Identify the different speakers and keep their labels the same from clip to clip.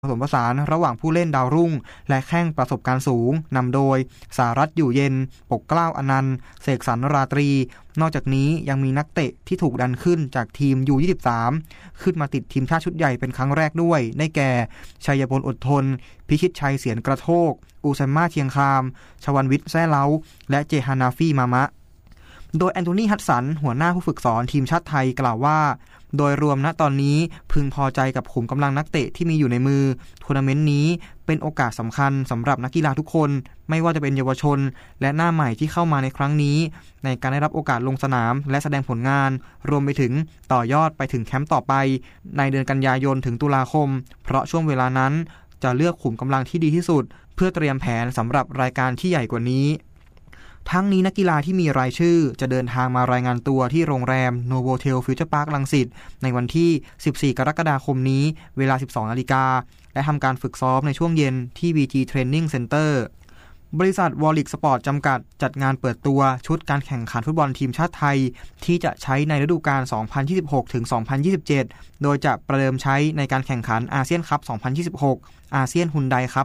Speaker 1: ผสมผสานระหว่างผู้เล่นดาวรุ่งและแข้งประสบการณ์สูงนำโดยสารัตน์อยู่เย็นปกเกล้าอนันต์เสกสรรราตรีนอกจากนี้ยังมีนักเตะที่ถูกดันขึ้นจากทีม U23 ขึ้นมาติดทีมชาติชุดใหญ่เป็นครั้งแรกด้วยได้แก่ชัยพลอดทนพิชิตชัยเสียนกระโทกอูซัมมาเชียงคามชวันวิทย์แซ่เล้าและเจฮานาฟี่มามะโดยแอนโทนีฮัดสันหัวหน้าผู้ฝึกสอนทีมชาติไทยกล่าวว่าโดยรวมณตอนนี้พึงพอใจกับขุมกำลังนักเตะที่มีอยู่ในมือทัวร์นาเมนต์นี้เป็นโอกาสสำคัญสำหรับนักกีฬาทุกคนไม่ว่าจะเป็นเยาวชนและหน้าใหม่ที่เข้ามาในครั้งนี้ในการได้รับโอกาสลงสนามและแสดงผลงานรวมไปถึงต่อยอดไปถึงแคมป์ต่อไปในเดือนกันยายนถึงตุลาคมเพราะช่วงเวลานั้นจะเลือกขุมกำลังที่ดีที่สุดเพื่อเตรียมแผนสำหรับรายการที่ใหญ่กว่านี้ทั้งนี้นักกีฬาที่มีรายชื่อจะเดินทางมารายงานตัวที่โรงแรม Novotel Future Park รังสิตในวันที่ 14 กรกฎาคมนี้เวลา 12 นาฬิกาและทำการฝึกซ้อมในช่วงเย็นที่ VG Training Center บริษัทวอลลิกสปอร์ตจำกัดจัดงานเปิดตัวชุดการแข่งขันฟุตบอลทีมชาติไทยที่จะใช้ในฤดูกาล 2026 ถึง 2027 โดยจะประเดิมใช้ในการแข่งขันอาเซียนคัพ 2026 อาเซียนฮุนไดคัพ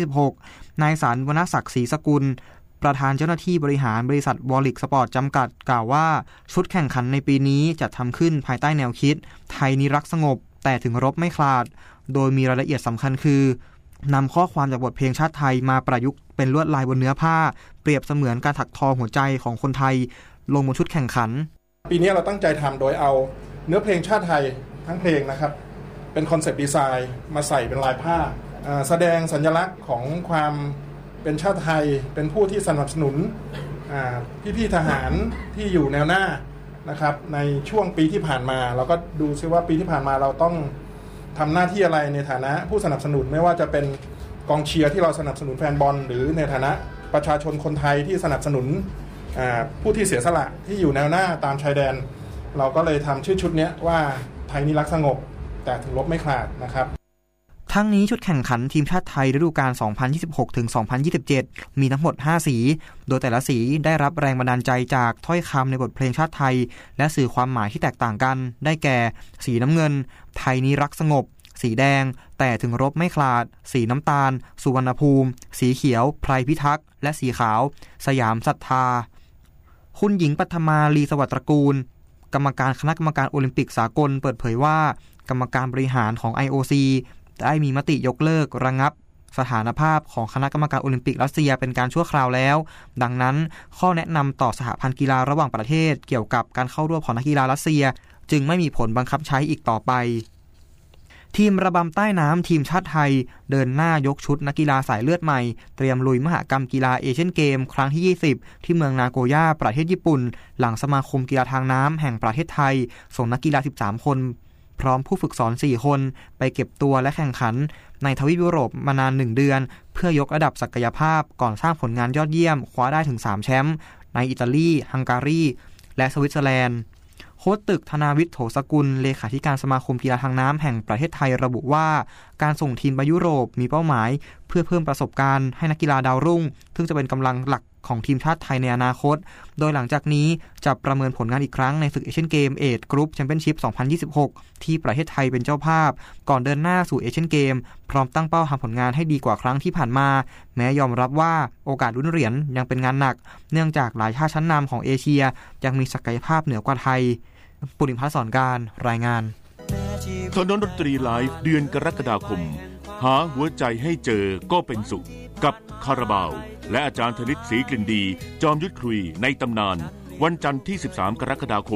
Speaker 1: 2026 นายสารวรรณศักดิ์ศรีสกุลประธานเจ้าหน้าที่บริหารบริษัทวอลลิกสปอร์ตจำกัดกล่าวว่าชุดแข่งขันในปีนี้จัดทำขึ้นภายใต้แนวคิดไทยนิรักสงบแต่ถึงรบไม่คลาดโดยมีรายละเอียดสำคัญคือนำข้อความจากบทเพลงชาติไทยมาประยุกต์เป็นลวดลายบนเนื้อผ้าเปรียบเสมือนการถักทอหัวใจของคนไทยลงบนชุดแข่งขัน
Speaker 2: ปีนี้เราตั้งใจทำโดยเอาเนื้อเพลงชาติไทยทั้งเพลงนะครับเป็นคอนเซปต์ดีไซน์มาใส่เป็นลายผ้าแสดงสัญลักษณ์ของความเป็นชาติไทยเป็นผู้ที่สนับสนุนพี่ๆทหารที่อยู่แนวหน้านะครับในช่วงปีที่ผ่านมาเราก็ดูซิว่าปีที่ผ่านมาเราต้องทำหน้าที่อะไรในฐานะผู้สนับสนุนไม่ว่าจะเป็นกองเชียร์ที่เราสนับสนุนแฟนบอลหรือในฐานะประชาชนคนไทยที่สนับสนุนผู้ที่เสียสละที่อยู่แนวหน้าตามชายแดนเราก็เลยทำชื่อชุดนี้ว่าไทยนิรักสงบแต่ถึงรบไม่คลาดนะครับ
Speaker 1: ทั้งนี้ชุดแข่งขันทีมชาติไทยฤดูกาล 2026 ถึง 2027 มีทั้งหมด 5 สี โดยแต่ละสีได้รับแรงบันดาลใจจากถ้อยคำในบทเพลงชาติไทยและสื่อความหมายที่แตกต่างกันได้แก่สีน้ำเงินไทยนิรักสงบสีแดงแต่ถึงรบไม่คลาดสีน้ำตาลสุวรรณภูมิสีเขียวไพรพิทักษ์และสีขาวสยามศรัทธาคุณหญิงปัทมาลีสวัสดิ์ตระกูลกรรมการคณะกรรมการโอลิมปิกสากลเปิดเผยว่ากรรมการบริหารของ IOCได้มีมติยกเลิกระงับสถานภาพของคณะกรรมการโอลิมปิกรัสเซียเป็นการชั่วคราวแล้วดังนั้นข้อแนะนำต่อสหพันธ์กีฬาระหว่างประเทศเกี่ยวกับการเข้าร่วมของนักกีฬารัสเซียจึงไม่มีผลบังคับใช้อีกต่อไปทีมระบำใต้น้ำทีมชาติไทยเดินหน้ายกชุดนักกีฬาสายเลือดใหม่เตรียมลุยมหกรรมกีฬาเอเชียนเกมครั้งที่ 20 ที่เมืองนาโกย่าประเทศญี่ปุ่นหลังสมาคมกีฬาทางน้ำแห่งประเทศไทยส่งนักกีฬา 13 คนพร้อมผู้ฝึกสอน 4 คนไปเก็บตัวและแข่งขันในทวีปยุโรปมานาน 1 เดือนเพื่อยกระดับศักยภาพก่อนสร้างผลงานยอดเยี่ยมคว้าได้ถึง 3 แชมป์ในอิตาลีฮังการีและสวิตเซอร์แลนด์โค้ชตึกธนาวิทย์โถสกุลเลขาธิการสมาคมกีฬาทางน้ำแห่งประเทศไทยระบุว่าการส่งทีมไปยุโรปมีเป้าหมายเพื่อเพิ่มประสบการณ์ให้นักกีฬาดาวรุ่งซึ่งจะเป็นกำลังหลักของทีมชาติไทยในอนาคตโดยหลังจากนี้จะประเมินผลงานอีกครั้งในศึกเอเชียนเกมเอจกรุ๊ปแชมเปี้ยนชิพ 2026 ที่ประเทศไทยเป็นเจ้าภาพก่อนเดินหน้าสู่เอเชียนเกมพร้อมตั้งเป้าทำผลงานให้ดีกว่าครั้งที่ผ่านมาแม้ยอมรับว่าโอกาสลุ้นเหรียญยังเป็นงานหนักเนื่องจากหลายชาติชั้นนำของเอเชียยังมีศักยภาพเหนือกว่าไทยปุริพัฒน์สอนการรายงาน
Speaker 3: ถนนดนตรีไลฟ์เดือนกรกฎาคมหาหัวใจให้เจอก็เป็นสุขกับคาราบาวและอาจารย์ธนิตศรีกลิ่นดีจอมยุทธคุยในตำนานวันจันทร์ที่ 13 กรกฎาคม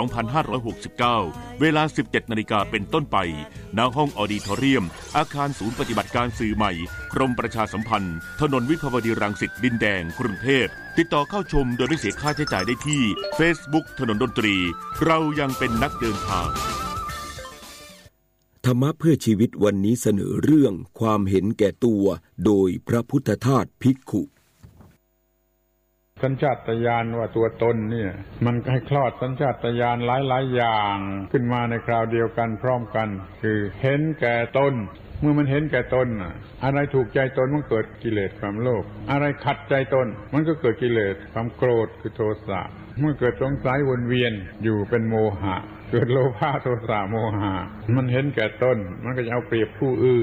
Speaker 3: 2569 เวลา 17 นาฬิกาเป็นต้นไปณห้องออดิทอเรียมอาคารศูนย์ปฏิบัติการสื่อใหม่กรมประชาสัมพันธ์ถนนวิภาวดีรังสิตดินแดงกรุงเทพติดต่อเข้าชมโดยไม่เสียค่าใช้จ่ายได้ที่ Facebook ถนนดนตรีเรายังเป็นนักเดินทาง
Speaker 4: ธรรมะเพื่อชีวิตวันนี้เสนอเรื่องความเห็นแก่ตัวโดยพระพุทธทาสภิกขุ
Speaker 5: สัญชาตญาณว่าตัวตนเนี่ยมันให้คลอดสัญชาตญาณหลายๆอย่างขึ้นมาในคราวเดียวกันพร้อมกันคือเห็นแก่ตนเมื่อมันเห็นแก่ตนอะไรถูกใจตนมันเกิดกิเลสความโลภอะไรขัดใจตนมันก็เกิดกิเลสความโกรธคือโทสะเมื่อเกิดสงสัยวนเวียนอยู่เป็นโมหะเกิดโลภะโทสะโมหะมันเห็นแก่ตนมันก็จะเอาเปรียบผู้อื่น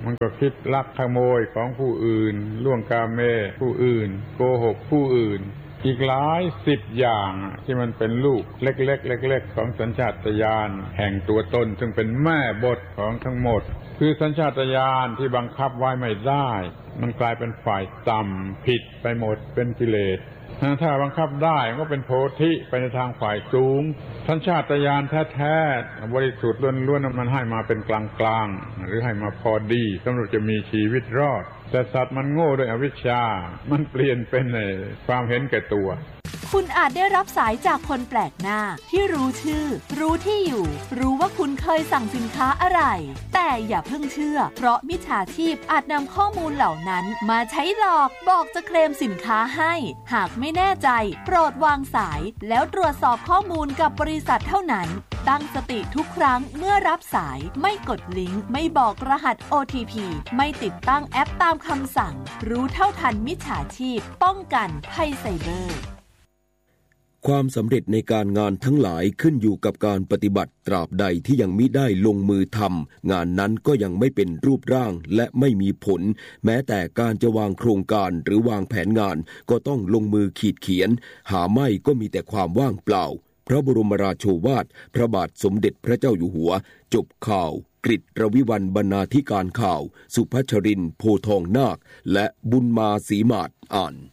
Speaker 5: มันก็คิดลักขโมยของผู้อื่นล่วงกาเมผู้อื่นโกหกผู้อื่นอีกหลายสิบอย่างที่มันเป็นลูกเล็กๆของสัญชาตญาณแห่งตัวตนซึ่งเป็นแม่บทของทั้งหมดคือสัญชาตญาณที่บังคับไว้ไม่ได้มันกลายเป็นฝ่ายต่ำผิดไปหมดเป็นกิเลสถ้าบังคับได้มันก็เป็นโพธิไปในทางฝ่ายสูงสัญชาตญาณแท้ๆบริสุทธิ์ล้วนๆมันให้มาเป็นกลางๆหรือให้มาพอดีสำหรับจะมีชีวิตรอดแต่สัตว์มันโง่ด้วยอวิชชามันเปลี่ยนเป็นความเห็นแก่ตัว
Speaker 6: คุณอาจได้รับสายจากคนแปลกหน้าที่รู้ชื่อรู้ที่อยู่รู้ว่าคุณเคยสั่งสินค้าอะไรแต่อย่าเพิ่งเชื่อเพราะมิจฉาชีพอาจนำข้อมูลเหล่านั้นมาใช้หลอกบอกจะเคลมสินค้าให้หากไม่แน่ใจโปรดวางสายแล้วตรวจสอบข้อมูลกับบริษัทเท่านั้นตั้งสติทุกครั้งเมื่อรับสายไม่กดลิงก์ไม่บอกรหัส OTP ไม่ติดตั้งแอปตามคำสั่งรู้เท่าทันมิจฉาชีพป้องกันภัยไซเบอร์
Speaker 4: ความสำเร็จในการงานทั้งหลายขึ้นอยู่กับการปฏิบัติตราบใดที่ยังมิได้ลงมือทำงานนั้นก็ยังไม่เป็นรูปร่างและไม่มีผลแม้แต่การจะวางโครงการหรือวางแผนงานก็ต้องลงมือขีดเขียนหาไม่ก็มีแต่ความว่างเปล่าพระบรมราโชวาทพระบาทสมเด็จพระเจ้าอยู่หัวจบข่าวกฤษรวิวรรณบรรณาธิการข่าวสุพัชรินทร์โพทองนาคและบุญมาศรีมาศอ่าน